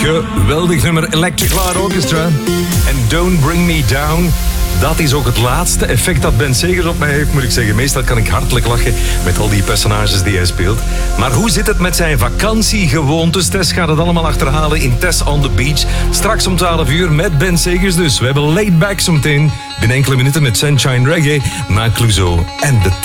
Geweldig nummer, Electric Light Orchestra. En Don't Bring Me Down. Dat is ook het laatste effect dat Ben Segers op mij heeft, moet ik zeggen. Meestal kan ik hartelijk lachen met al die personages die hij speelt. Maar hoe zit het met zijn vakantiegewoontes? Tess gaat het allemaal achterhalen in Tess on the Beach. Straks om 12 uur met Ben Segers dus. We hebben Laid Back zometeen. Binnen enkele minuten met Sunshine Reggae. Na Clouseau en de